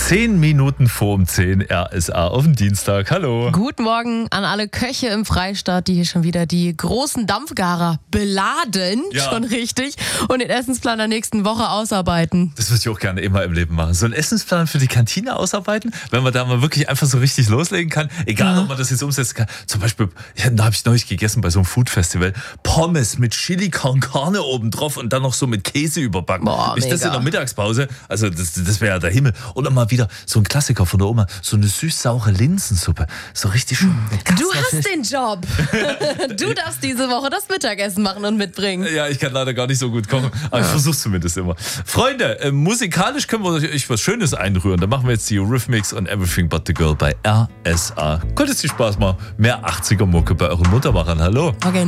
10 Minuten vor um 10 RSA auf den Dienstag. Hallo. Guten Morgen an alle Köche im Freistaat, die hier schon wieder die großen Dampfgarer beladen, schon richtig, und den Essensplan der nächsten Woche ausarbeiten. Das würde ich auch gerne immer im Leben machen. So einen Essensplan für die Kantine ausarbeiten, wenn man da mal wirklich einfach so richtig loslegen kann. Egal, ob man das jetzt umsetzen kann. Zum Beispiel, da habe ich neulich gegessen bei so einem Food-Festival. Pommes mit Chili con Carne oben drauf und dann noch so mit Käse überbacken. Boah, ich das in der Mittagspause, also das wäre ja der Himmel. Und mal wieder so ein Klassiker von der Oma, so eine süß-saure Linsensuppe. So richtig schön. Du hast den Job. Du darfst diese Woche das Mittagessen machen und mitbringen. Ja, ich kann leider gar nicht so gut kochen, aber ich versuche zumindest immer. Freunde, musikalisch können wir euch was Schönes einrühren. Da machen wir jetzt die Eurythmics und Everything But The Girl bei RSA. Konnte es dir Spaß machen? Mehr 80er Mucke bei euren Muttermachern. Hallo. Okay.